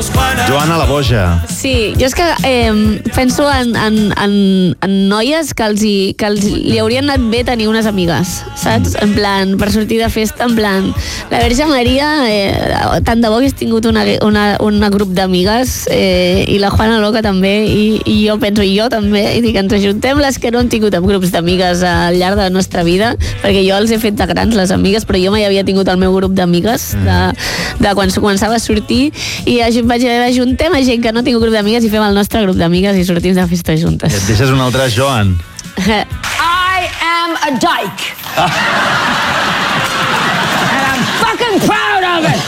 Joana la Boja. Sí, jo és que penso en noies que li haurien anat bé tenir unes amigues, saps? En plan, per sortir de festa, en plan, la Verge Maria, tant de bo hagués tingut un grup d'amigues, i la Juana Loca també, i jo penso, i jo també, i dic, ens ajuntem les que no han tingut grups d'amigues al llarg de la nostra vida, perquè jo els he fet de grans, les amigues, però jo mai havia tingut el meu grup d'amigues de quan començava a sortir, i vaig dir, ajuntem a gent que no ha tingut grup d'amigues i fem el nostre grup d'amigues i sortim de festa juntes. I et deixes un altre Joan. I am a dyke. And I'm fucking proud of it.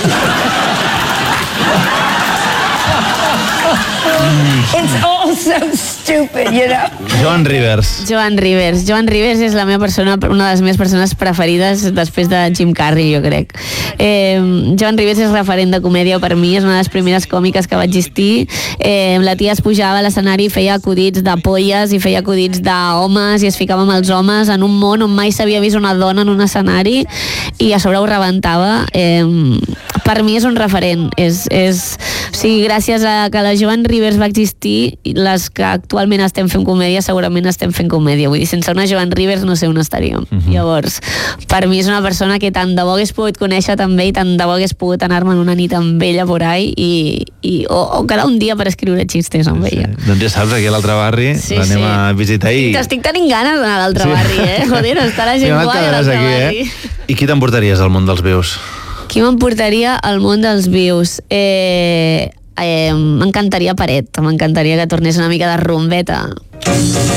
It's all so stupid, you know? Joan Rivers. Joan Rivers és la meva persona, una de les meves persones preferides després de Jim Carrey, jo crec. Joan Rivers és referent de comèdia per mi, és una de les primeres còmiques que va existir. La tia es pujava a l'escenari i feia acudits de polles i feia acudits d'homes i es ficava amb els homes en un món on mai s'havia vist una dona en un escenari i a sobre ho rebentava. Per mi és un referent. O sigui, gràcies a que la Joan Rivers va existir, les que actualment estem fent comèdia segurament estem fent comèdia. Vull dir, sense una Joan Rivers no sé on estaríem. Llavors, per mi és una persona que tant de bo hagués pogut conèixer també i tant de bo hagués pogut anar-me'n una nit amb ella por ahí o quedar un dia per escriure xistes amb ella. Doncs ja saps, aquí a l'altre barri l'anem a visitar i... T'estic tenint ganes d'anar a l'altre barri, Joder, està la gent guai a l'altre barri. I qui t'emportaries al món dels vius? Qui m'emportaria al món dels vius? M'encantaria Peret, m'encantaria que tornés una mica de rumbeta.